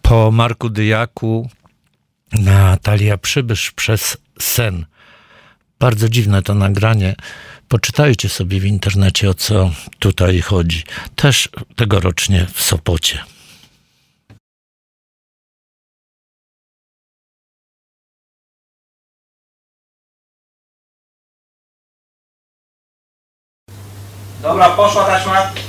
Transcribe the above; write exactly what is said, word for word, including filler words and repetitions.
Po Marku Dyjaku Natalia Przybysz przez sen. Bardzo dziwne to nagranie. Poczytajcie sobie w internecie, o co tutaj chodzi. Też tegorocznie w Sopocie. Dobra, poszła taśma.